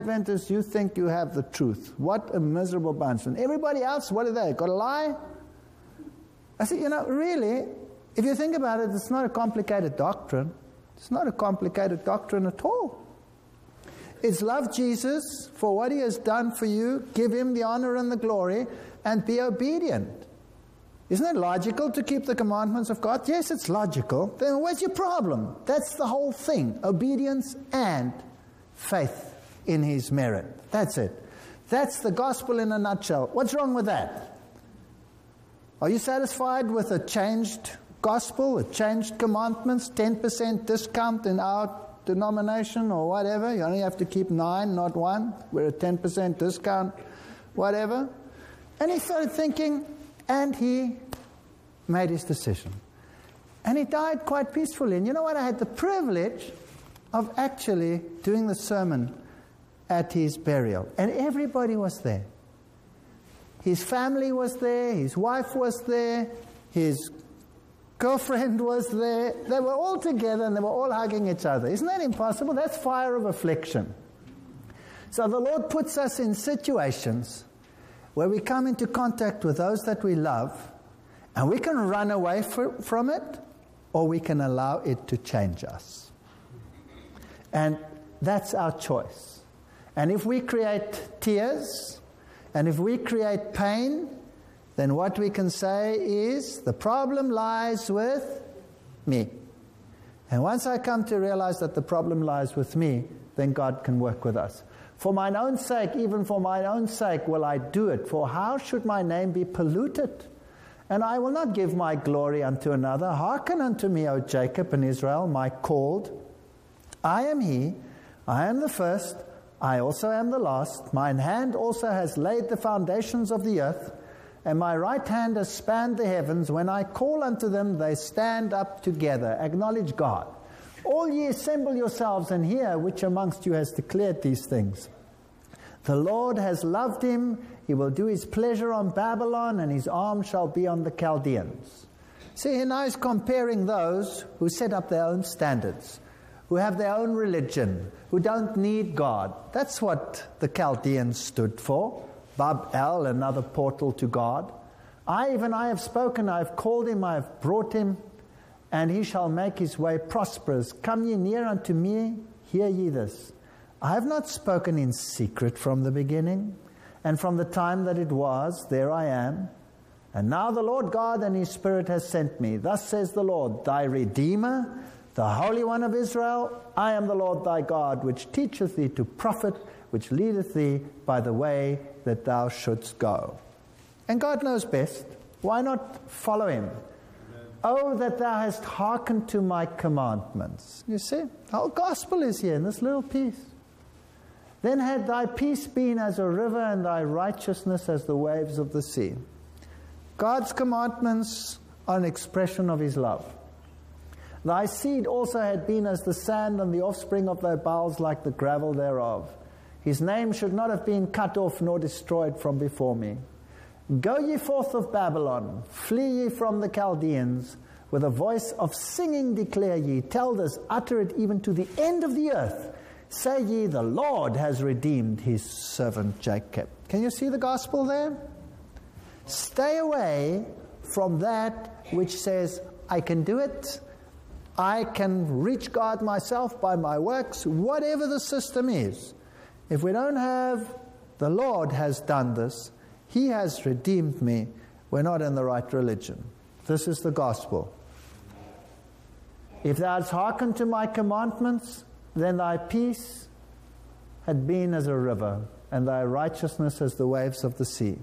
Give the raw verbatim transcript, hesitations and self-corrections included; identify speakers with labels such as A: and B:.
A: Adventists, you think you have the truth. What a miserable bunch. And everybody else, what are they? Got a lie? I said, you know, really, if you think about it, it's not a complicated doctrine. It's not a complicated doctrine at all. It's love Jesus for what he has done for you, give him the honor and the glory, and be obedient. Isn't it logical to keep the commandments of God? Yes, it's logical. Then where's your problem? That's the whole thing. Obedience and faith in his merit. That's it. That's the gospel in a nutshell. What's wrong with that? Are you satisfied with a changed gospel, a changed commandments, ten percent discount in our denomination or whatever? You only have to keep nine, not one. We're a ten percent discount, whatever. And he started thinking, and he made his decision. And he died quite peacefully. And you know what? I had the privilege of actually doing the sermon at his burial. And everybody was there. His family was there. His wife was there. His girlfriend was there. They were all together and they were all hugging each other. Isn't that impossible? That's fire of affliction. So the Lord puts us in situations where we come into contact with those that we love, and we can run away for, from it, or we can allow it to change us. And that's our choice. And if we create tears, and if we create pain, then what we can say is, the problem lies with me. And once I come to realize that the problem lies with me, then God can work with us. For mine own sake, even for mine own sake, will I do it. For how should my name be polluted? And I will not give my glory unto another. Hearken unto me, O Jacob and Israel, my called. I am he, I am the first, I also am the last. Mine hand also has laid the foundations of the earth, and my right hand has spanned the heavens. When I call unto them, they stand up together. Acknowledge God. All ye assemble yourselves and hear, which amongst you has declared these things. The Lord has loved him. He will do his pleasure on Babylon, and his arm shall be on the Chaldeans. See, now he's comparing those who set up their own standards, who have their own religion, who don't need God. That's what the Chaldeans stood for. Bab-el, another portal to God. I, even I have spoken, I have called him, I have brought him, and he shall make his way prosperous. Come ye near unto me, hear ye this. I have not spoken in secret from the beginning, and from the time that it was, there I am. And now the Lord God and his Spirit has sent me. Thus says the Lord, thy Redeemer, the Holy One of Israel. I am the Lord thy God, which teacheth thee to profit, which leadeth thee by the way that thou shouldst go. And God knows best. Why not follow him? Oh, that thou hast hearkened to my commandments. You see, the whole gospel is here in this little piece. Then had thy peace been as a river, and thy righteousness as the waves of the sea. God's commandments are an expression of his love. Thy seed also had been as the sand, and the offspring of thy bowels like the gravel thereof. His name should not have been cut off nor destroyed from before me. Go ye forth of Babylon, flee ye from the Chaldeans, with a voice of singing declare ye, tell this, utter it even to the end of the earth. Say ye, the Lord has redeemed his servant Jacob. Can you see the gospel there? Stay away from that which says, I can do it, I can reach God myself by my works, whatever the system is. If we don't have, the Lord has done this, he has redeemed me, we're not in the right religion. This is the gospel. If thou hadst hearkened to my commandments, then thy peace had been as a river, and thy righteousness as the waves of the sea.